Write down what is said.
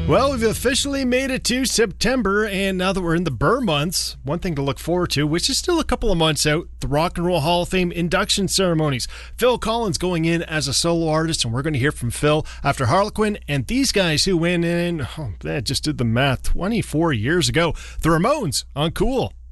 Well, we've officially made it to September, and now that we're in the Burr months, one thing to look forward to, which is still a couple of months out, the Rock and Roll Hall of Fame induction ceremonies. Phil Collins going in as a solo artist, and we're going to hear from Phil after Harlequin and these guys who went in, they just did the math, 24 years ago. The Ramones on Cool.